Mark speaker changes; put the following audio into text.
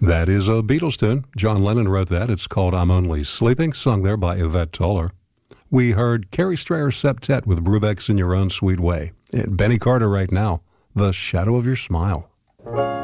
Speaker 1: That is a Beatles tune. John Lennon wrote that. It's called I'm Only Sleeping, sung there by Yvette Toller. We heard Carrie Strayer Septet with Brubeck's In Your Own Sweet Way. And Benny Carter right now, The Shadow of Your Smile.